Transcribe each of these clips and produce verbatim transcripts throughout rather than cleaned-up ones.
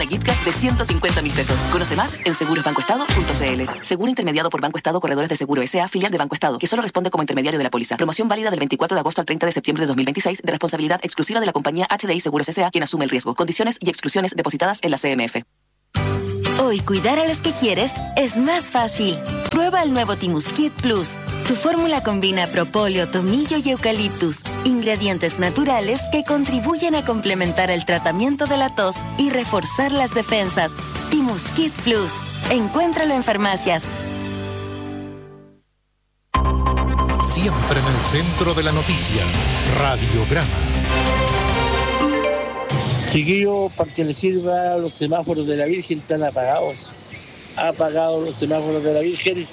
gift card de ciento cincuenta mil pesos. Conoce más en seguros banco estado punto c l. Seguro intermediado por Banco Estado Corredores de Seguro S A, filial de Banco Estado, que solo responde como intermediario de la póliza. Promoción válida del veinticuatro de agosto al treinta de septiembre de dos mil veintiséis, de responsabilidad exclusiva de la compañía H D I Seguros S A, quien asume el riesgo. Condiciones y exclusiones depositadas en la C M F. Hoy cuidar a los que quieres es más fácil. Prueba el nuevo Timuskit Plus. Su fórmula combina propóleo, tomillo y eucaliptus, ingredientes naturales que contribuyen a complementar el tratamiento de la tos y reforzar las defensas. Timuskit Plus. Encuéntralo en farmacias. Siempre en el centro de la noticia. Radiograma. Chiquillos, para que les sirva, los semáforos de la Virgen están apagados. Apagados los semáforos de la Virgen.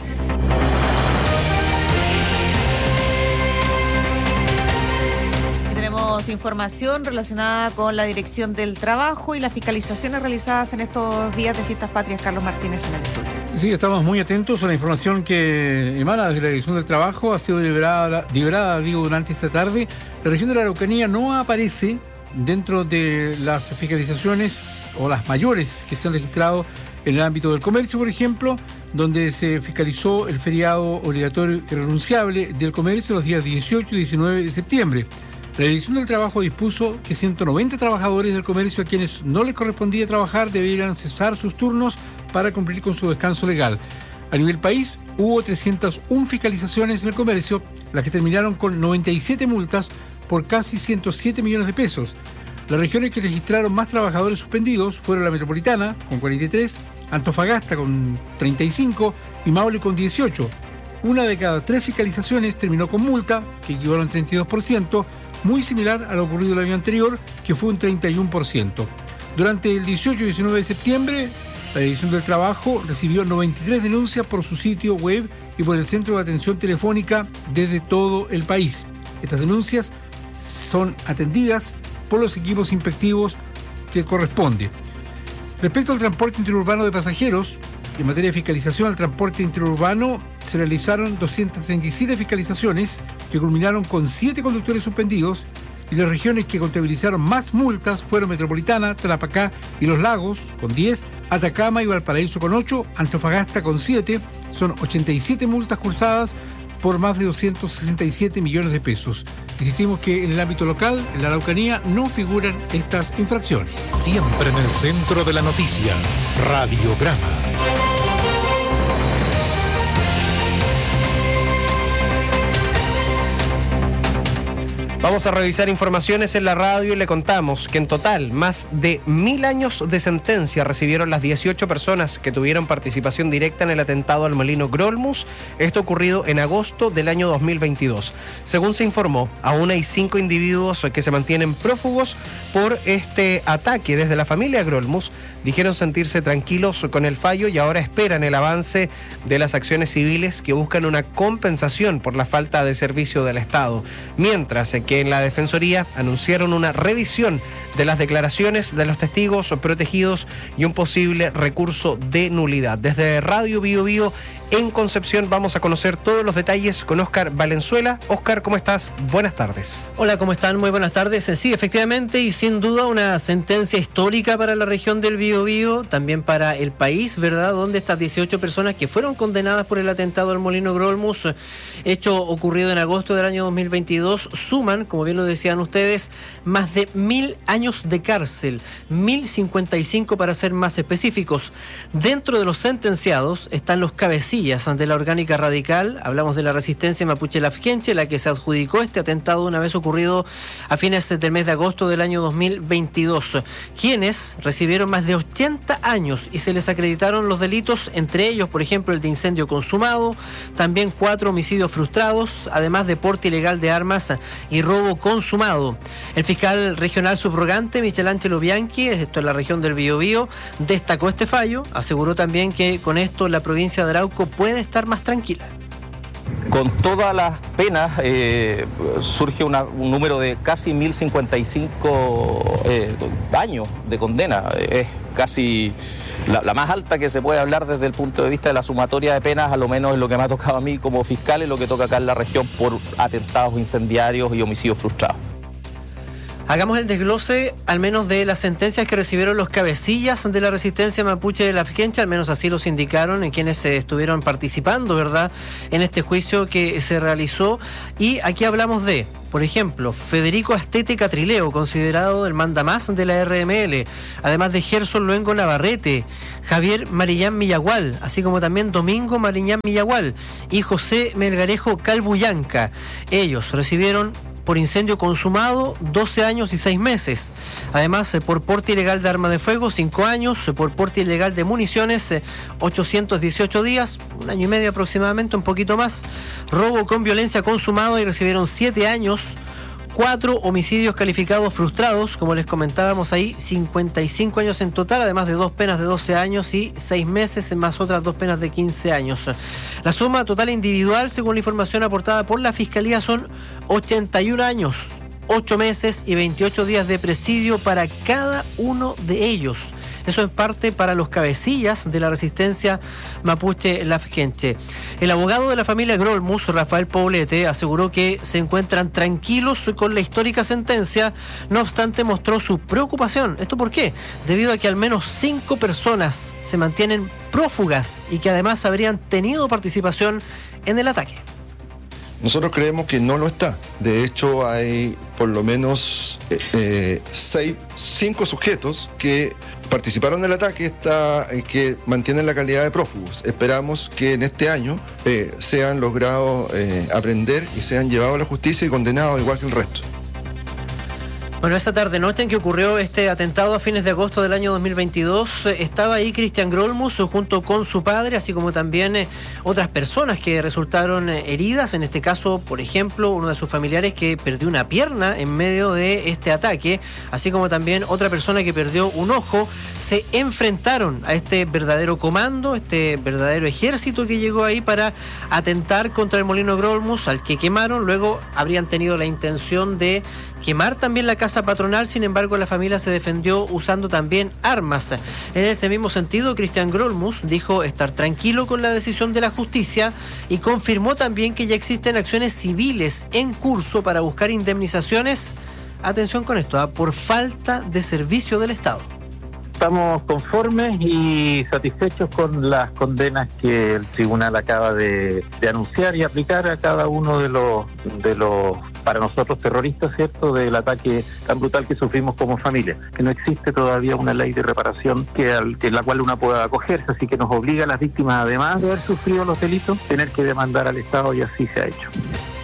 Tenemos información relacionada con la Dirección del Trabajo y las fiscalizaciones realizadas en estos días de Fiestas Patrias. Carlos Martínez en el estudio. Sí, estamos muy atentos a la información que emana desde la Dirección del Trabajo. Ha sido liberada, liberada digo, durante esta tarde. La región de la Araucanía no aparece dentro de las fiscalizaciones o las mayores que se han registrado en el ámbito del comercio, por ejemplo, donde se fiscalizó el feriado obligatorio y renunciable del comercio los días dieciocho y diecinueve de septiembre. La Dirección del Trabajo dispuso que ciento noventa trabajadores del comercio a quienes no les correspondía trabajar debieran cesar sus turnos para cumplir con su descanso legal. A nivel país, hubo trescientas una fiscalizaciones en el comercio, las que terminaron con noventa y siete multas por casi ciento siete millones de pesos. Las regiones que registraron más trabajadores suspendidos fueron la Metropolitana, con cuarenta y tres, Antofagasta, con treinta y cinco y Maule, con dieciocho. Una de cada tres fiscalizaciones terminó con multa, que equivale a un treinta y dos por ciento, muy similar a lo ocurrido el año anterior, que fue un treinta y uno por ciento. Durante el dieciocho y diecinueve de septiembre, la Dirección del Trabajo recibió noventa y tres denuncias por su sitio web y por el Centro de Atención Telefónica desde todo el país. Estas denuncias son atendidas por los equipos inspectivos que corresponde. Respecto al transporte interurbano de pasajeros, en materia de fiscalización al transporte interurbano se realizaron doscientas treinta y siete fiscalizaciones que culminaron con siete conductores suspendidos, y las regiones que contabilizaron más multas fueron Metropolitana, Tarapacá y Los Lagos con diez, Atacama y Valparaíso con ocho, Antofagasta con siete. Son ochenta y siete multas cursadas por más de doscientos sesenta y siete millones de pesos. Insistimos que en el ámbito local, en la Araucanía, no figuran estas infracciones. Siempre en el centro de la noticia. Radiograma. Vamos a revisar informaciones en la radio y le contamos que en total más de mil años de sentencia recibieron las dieciocho personas que tuvieron participación directa en el atentado al Molino Grolmus, esto ocurrido en agosto del año dos mil veintidós. Según se informó, aún hay cinco individuos que se mantienen prófugos por este ataque. Desde la familia Grolmus dijeron sentirse tranquilos con el fallo y ahora esperan el avance de las acciones civiles que buscan una compensación por la falta de servicio del Estado. Mientras que en la Defensoría anunciaron una revisión de las declaraciones de los testigos protegidos y un posible recurso de nulidad. Desde Radio Bío Bío en Concepción vamos a conocer todos los detalles con Óscar Valenzuela. Óscar, ¿cómo estás? Buenas tardes. Hola, ¿cómo están? Muy buenas tardes. Sí, efectivamente, y sin duda una sentencia histórica para la región del Bío Bío, también para el país, ¿verdad? Donde estas dieciocho personas que fueron condenadas por el atentado al Molino Grolmus, hecho ocurrido en agosto del año dos mil veintidós, suman, como bien lo decían ustedes, más de mil años de cárcel, mil cincuenta y cinco para ser más específicos. Dentro de los sentenciados están los cabecillas de la orgánica radical. Hablamos de la resistencia mapuche lafkenche, la que se adjudicó este atentado una vez ocurrido a fines del mes de agosto del año dos mil veintidós, quienes recibieron más de ochenta años y se les acreditaron los delitos, entre ellos, por ejemplo, el de incendio consumado, también cuatro homicidios frustrados, además de porte ilegal de armas y robo consumado. El fiscal regional subrogante, Michelangelo Bianchi, esto en la región del Biobío, destacó este fallo, aseguró también que con esto la provincia de Arauco puede estar más tranquila. Con todas las penas eh, surge una, un número de casi mil cincuenta y cinco eh, años de condena. Es casi la, la más alta que se puede hablar desde el punto de vista de la sumatoria de penas, a lo menos es lo que me ha tocado a mí como fiscal, es lo que toca acá en la región por atentados incendiarios y homicidios frustrados. Hagamos el desglose al menos de las sentencias que recibieron los cabecillas de la resistencia mapuche de Lafkenche, al menos así los indicaron en quienes eh, estuvieron participando, ¿verdad?, en este juicio que se realizó. Y aquí hablamos de, por ejemplo, Federico Astete Catrileo, considerado el mandamás de la R M L, además de Gerson Luengo Navarrete, Javier Marillán Millagual, así como también Domingo Mariñán Millagual y José Melgarejo Calbuyanca. Ellos recibieron por incendio consumado doce años y seis meses. Además, por porte ilegal de arma de fuego, cinco años. Por porte ilegal de municiones, ochocientos dieciocho días, un año y medio aproximadamente, un poquito más. Robo con violencia consumado y recibieron siete años. Cuatro homicidios calificados frustrados, como les comentábamos ahí, cincuenta y cinco años en total, además de dos penas de doce años y seis meses, más otras dos penas de quince años. La suma total individual, según la información aportada por la Fiscalía, son ochenta y un años, ocho meses y veintiocho días de presidio para cada uno de ellos. Eso en parte para los cabecillas de la resistencia mapuche Lafkenche. El abogado de la familia Grolmus, Rafael Poblete, aseguró que se encuentran tranquilos con la histórica sentencia, no obstante mostró su preocupación. ¿Esto por qué? Debido a que al menos cinco personas se mantienen prófugas y que además habrían tenido participación en el ataque. Nosotros creemos que no lo está. De hecho, hay por lo menos eh, eh, seis, cinco sujetos que participaron del ataque está, eh, que mantienen la calidad de prófugos. Esperamos que en este año eh, sean logrados eh, aprender y sean llevados a la justicia y condenados igual que el resto. Bueno, esta tarde-noche en que ocurrió este atentado a fines de agosto del año dos mil veintidós, estaba ahí Cristian Grolmus junto con su padre, así como también eh, otras personas que resultaron eh, heridas. En este caso, por ejemplo, uno de sus familiares que perdió una pierna en medio de este ataque, así como también otra persona que perdió un ojo. Se enfrentaron a este verdadero comando, este verdadero ejército que llegó ahí para atentar contra el molino Grolmus, al que quemaron. Luego habrían tenido la intención de quemar también la casa patronal, sin embargo la familia se defendió usando también armas. En este mismo sentido, Cristian Grolmus dijo estar tranquilo con la decisión de la justicia y confirmó también que ya existen acciones civiles en curso para buscar indemnizaciones, atención con esto, ¿eh? por falta de servicio del Estado. Estamos conformes y satisfechos con las condenas que el tribunal acaba de, de anunciar y aplicar a cada uno de los, de los, para nosotros terroristas, ¿cierto?, del ataque tan brutal que sufrimos como familia. Que no existe todavía una ley de reparación que, al, que la cual una pueda acogerse, así que nos obliga a las víctimas, además de haber sufrido los delitos, tener que demandar al Estado, y así se ha hecho.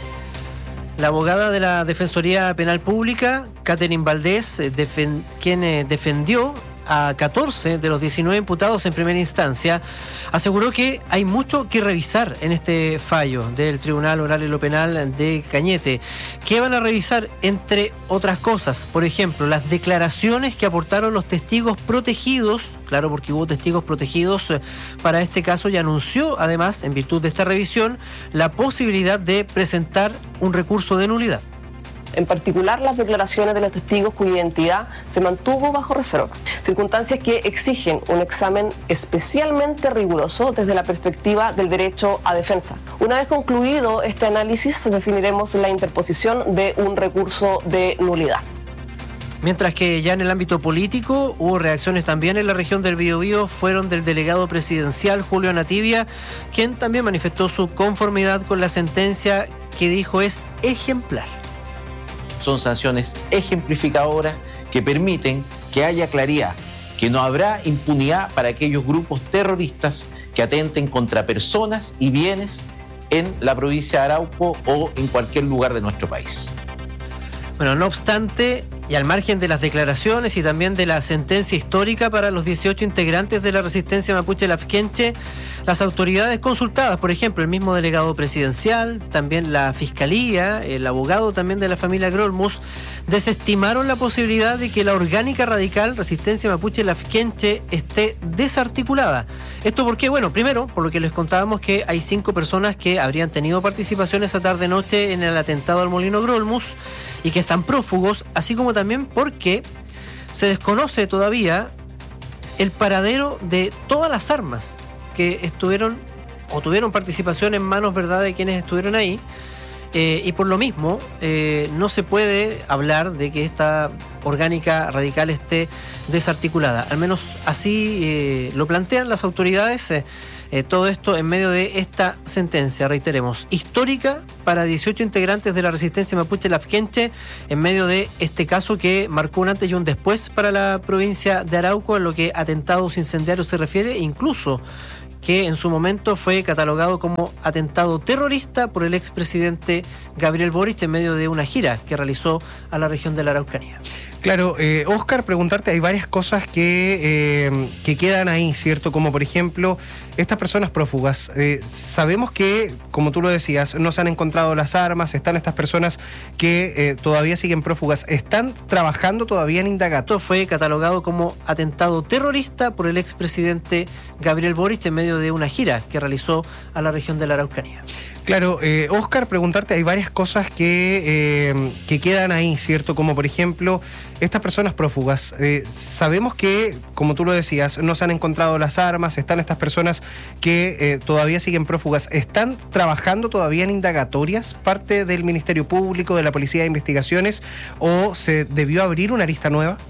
La abogada de la Defensoría Penal Pública, Catherine Valdés, defen, quien eh, defendió a catorce de los diecinueve imputados en primera instancia, aseguró que hay mucho que revisar en este fallo del Tribunal Oral y lo Penal de Cañete. ¿Qué van a revisar? Entre otras cosas, por ejemplo, las declaraciones que aportaron los testigos protegidos, claro, porque hubo testigos protegidos para este caso, y anunció además, en virtud de esta revisión, la posibilidad de presentar un recurso de nulidad. En particular, las declaraciones de los testigos cuya identidad se mantuvo bajo reserva. Circunstancias que exigen un examen especialmente riguroso desde la perspectiva del derecho a defensa. Una vez concluido este análisis, definiremos la interposición de un recurso de nulidad. Mientras que ya en el ámbito político hubo reacciones también en la región del Biobío, fueron del delegado presidencial Julio Anativia, quien también manifestó su conformidad con la sentencia que dijo es ejemplar. Son sanciones ejemplificadoras que permiten que haya claridad, que no habrá impunidad para aquellos grupos terroristas que atenten contra personas y bienes en la provincia de Arauco o en cualquier lugar de nuestro país. Bueno, no obstante, y al margen de las declaraciones y también de la sentencia histórica para los dieciocho integrantes de la resistencia mapuche Lafkenche, las autoridades consultadas, por ejemplo, el mismo delegado presidencial, también la Fiscalía, el abogado también de la familia Grolmus, desestimaron la posibilidad de que la orgánica radical resistencia mapuche Lafkenche esté desarticulada. ¿Esto por qué? Bueno, primero, por lo que les contábamos que hay cinco personas que habrían tenido participación esa tarde-noche en el atentado al molino Grolmus y que están prófugos, así como también porque se desconoce todavía el paradero de todas las armas que estuvieron o tuvieron participación en manos, ¿verdad?, de quienes estuvieron ahí. Eh, y por lo mismo, eh, no se puede hablar de que esta orgánica radical esté desarticulada. Al menos así eh, lo plantean las autoridades. Eh, eh, todo esto en medio de esta sentencia, reiteremos, histórica para dieciocho integrantes de la resistencia mapuche Lafkenche, en medio de este caso que marcó un antes y un después para la provincia de Arauco en lo que atentados incendiarios se refiere, incluso que en su momento fue catalogado como atentado terrorista por el expresidente Gabriel Boric en medio de una gira que realizó a la región de la Araucanía. Claro, eh, Oscar, preguntarte, hay varias cosas que, eh, que quedan ahí, ¿cierto? Como por ejemplo, estas personas prófugas. Eh, sabemos que, como tú lo decías, no se han encontrado las armas, están estas personas que eh, todavía siguen prófugas. ¿Están trabajando todavía en indagatoria? Fue catalogado como atentado terrorista por el expresidente Gabriel Boric en medio de una gira que realizó a la región de la Araucanía. Claro, eh, Oscar, preguntarte, hay varias cosas que, eh, que quedan ahí, ¿cierto? Como por ejemplo, estas personas prófugas. Eh, sabemos que, como tú lo decías, no se han encontrado las armas, están estas personas que eh, todavía siguen prófugas. ¿Están trabajando todavía en indagatorias, parte del Ministerio Público, de la Policía de Investigaciones, o se debió abrir una arista nueva?